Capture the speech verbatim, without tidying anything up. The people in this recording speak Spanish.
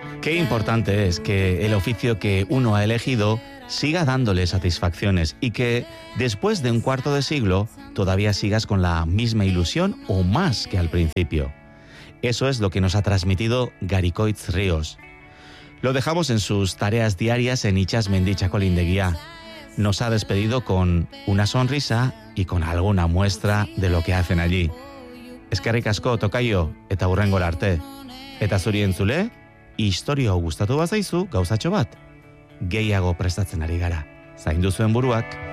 Qué importante es que el oficio que uno ha elegido siga dándole satisfacciones y que después de un cuarto de siglo todavía sigas con la misma ilusión o más que al principio. Eso es lo que nos ha transmitido Garicoitz Ríos. Lo dejamos en sus tareas diarias en Itxasmendi Txakolindegia. Nos ha despedido con una sonrisa y con alguna muestra de lo que hacen allí. Eskerrik asko tokaio eta hurrengora arte. Eta zuri entzule, historia hau gustatu bazaizu gauzatxo bat. Gehiago prestatzen ari gara. Zaindu zuen buruak.